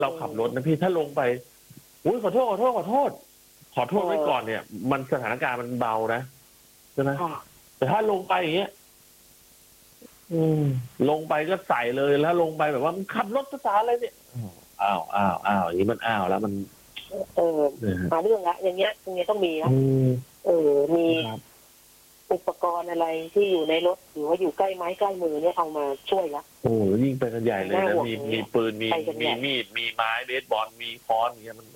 เราขับรถนะพี่ถ้าลงไปอุ้ยขอโทษไว้ก่อนเนี่ย มันสถานการณ์มันเบานะใช่ไหมแต่ถ้าลงไปอย่างเงี้ยลงไปก็ใส่เลยแล้วลงไปแบบว่ามันขับรถภาษาอะไรเนี่ยอย่างนี้มันแล้วมันมาเรื่องละอย่างเงี้ยต้องมีนะมีอุปกรณ์อะไรที่อยู่ในรถหรือว่าอยู่ใกล้ไม้ใกล้มือเนี่ยเอามาช่วยละยิ่งไปกันใหญ่เลยนะมีปืนมีมีดมีไม้เบสบอลมีค้อนอย่างเงี้ยมัน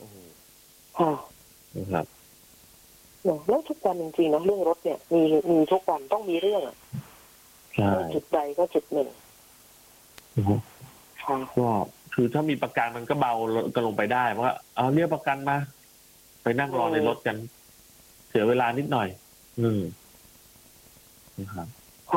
ครับแล้วทุกวันจริงๆนะเรื่องรถเนี่ยมีทุกวันต้องมีเรื่องจุดใดก็จุดหนึ่งก็คือถ้ามีประกันมันก็เบากันลงไปได้เพราะเอาเรียกประกันมาไปนั่งรอในรถกันเสียเวลานิดหน่อยนะครับ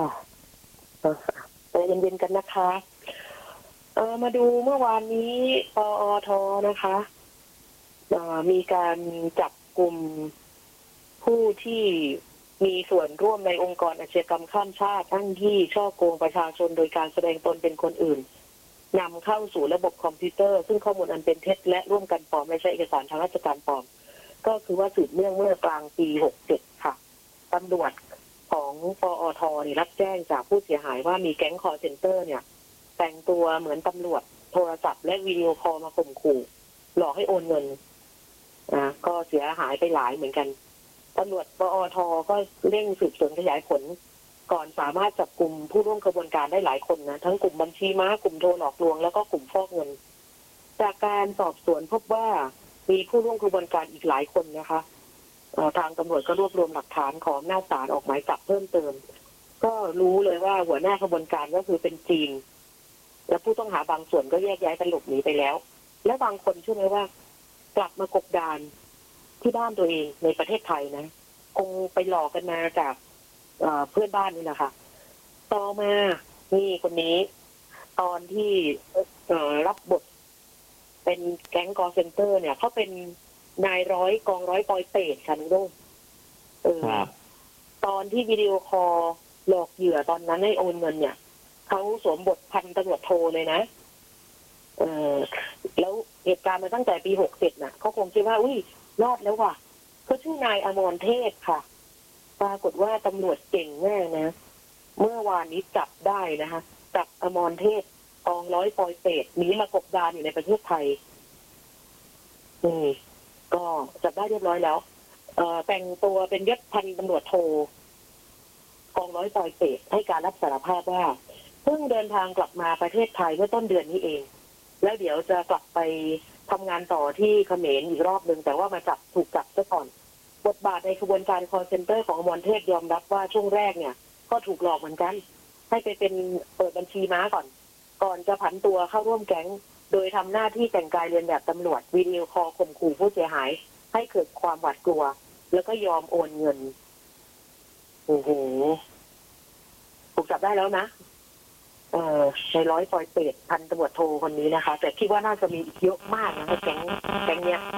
ใจเย็นๆกันนะคะมาดูเมื่อวานนี้ปอทนะคะมีการจับกลุ่มผู้ที่มีส่วนร่วมในองค์กรอาชญากรรมข้ามชาติทั้งที่ช่อโกงประชาชนโดยการแสดงตนเป็นคนอื่นนำเข้าสู่ระบบคอมพิวเตอร์ซึ่งข้อมูลอันเป็นเท็จและร่วมกันปลอมและใช้เอกสารทางราชการปลอมก็คือว่าสืบเนื่องเมื่อกลางปี67ค่ะตำรวจของปอทนี่รับแจ้งจากผู้เสียหายว่ามีแก๊งคอร์เซ็นเตอร์เนี่ยแต่งตัวเหมือนตำรวจโทรศัพท์และวิดีโอคอลมาข่มขู่หลอกให้โอนเงินก็เสียหายไปหลายเหมือนกันตำรวจปอทก็เร่งสืบสวนขยายผลก่อนสามารถจับกลุ่มผู้ร่วมกระบวนการได้หลายคนนะทั้งกลุ่มบัญชีม้ากลุ่มโทรหลอกลวงแล้วก็กลุ่มฟอกเงินจากการสอบสวนพบว่ามีผู้ร่วมกระบวนการอีกหลายคนนะคะทางตำรวจก็รวบรวมหลักฐานขออำนาจศาลออกหมายจับเพิ่มเติมก็รู้เลยว่าหัวหน้ากระบวนการก็คือเป็นจีนและผู้ต้องหาบางส่วนก็แยกย้ายกันหลบหนีไปแล้วและบางคนเชื่อไหมว่ากลับมากบดานที่บ้านตัวเองในประเทศไทยนะคงไปหลอกกันมาจากเพื่อนบ้านนี่แหละค่ะต่อมานี่คนนี้ตอนที่รับบทเป็นแก๊งคอลเซ็นเตอร์เนี่ยเขาเป็นนายร้อยกองร้อยปอยเปรตค่ะนุ้งโด้ตอนที่วิดีโอคอลหลอกเหยื่อตอนนั้นให้โอนเงินเนี่ยเขาสวมบทพันตำรวจโทเลยนะแล้วเหตุการณ์มาตั้งแต่ปี67น่ะเขาคงคิดว่าอุ้ยรอดแล้วว่ะเขาชื่อนายอมรเทพค่ะปรากฏว่าตำรวจเก่งมากนะเมื่อวานนี้จับได้นะคะจับอมรเทพกองร้อยปอยเปรตหนีมากบดานอยู่ในประเทศไทยก็จับได้เรียบร้อยแล้วแต่งตัวเป็นยศพันตำรวจโทกองร้อยปอยเปรตให้การรับสารภาพว่าเพิ่งเดินทางกลับมาประเทศไทยเมื่อต้นเดือนนี้เองแล้วเดี๋ยวจะกลับไปทำงานต่อที่เขมรอีกรอบนึงแต่ว่ามาถูกจับซะก่อนบทบาทในกระบวนการคอลเซ็นเตอร์ของอมรเทพยอมรับว่าช่วงแรกเนี่ยก็ถูกหลอกเหมือนกันให้ไปเป็นเปิดบัญชีม้าก่อนจะผันตัวเข้าร่วมแก๊งโดยทำหน้าที่แต่งกายเรียนแบบตำรวจวิดีโอคอลข่มขู่ผู้เสียหายให้เกิดความหวาดกลัวแล้วก็ยอมโอนเงินโอ้โหถูกจับได้แล้วนะในร้อยปอยเปรตพันตำรวจโทคนนี้นะคะแต่คิดว่าน่าจะมีเยอะมากนะแก๊งเนี้ย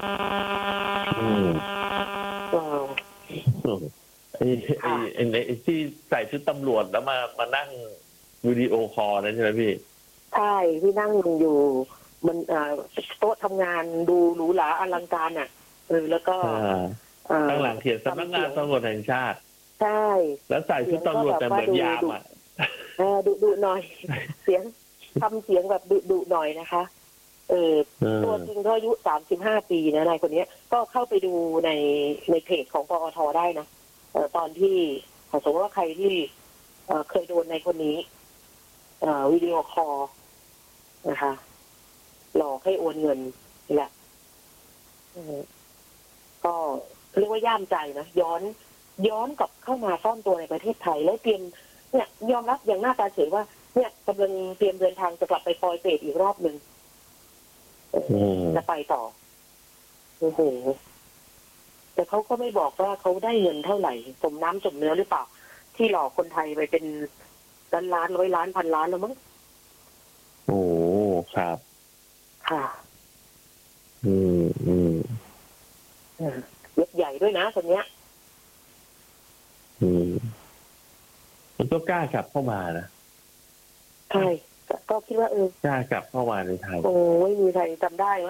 ไอ้ที่ใส่ชุดตำรวจแล้วมานั่งวิดีโอคอลนั่นใช่ไหมพี่ใช่ที่นั่งอยู่มันโต๊ะทำงานดูหรูหราอลังการอ่ะแล้วก็ข้างหลังเขียนสำนักงานตำรวจแห่งชาติใช่แล้วใส่ชุดตำรวจแต่เหมือนยามอ่ะดุหน่อยเสียงทำเสียงแบบดุหน่อยนะคะตัวจริงก็อายุ35 ปีนะนายคนนี้ก็เข้าไปดูในเพจของปอทได้นะตอนที่สมมติว่าใครที่เคยโดนในคนนี้วิดีโอคอลนะคะหลอกให้โอนเงินนี่แหละก็เรียกว่าย่ามใจนะย้อนกลับเข้ามาซ่อนตัวในประเทศไทยแล้วเตรียมเนี่ยยอมรับอย่างหน้าตาเฉยว่าเนี่ยกำลังเตรียมเดินทางจะกลับไปปอยเปรตอีกรอบหนึ่งจะไปต่อโอ้โหแต่เขาก็ไม่บอกว่าเขาได้เงินเท่าไหร่สมน้ำสมเนื้อหรือเปล่าที่หลอกคนไทยไปเป็นล้านร้อยล้านพันล้านแล้วมั้งโอ้ครับค่ะยศใหญ่ด้วยนะคนเนี้ยมันก็กล้าจับเข้ามานะใช่ก็คิดว่ากล้ากลับเข้ามาในไทยโอ้ไม่มีใครจำได้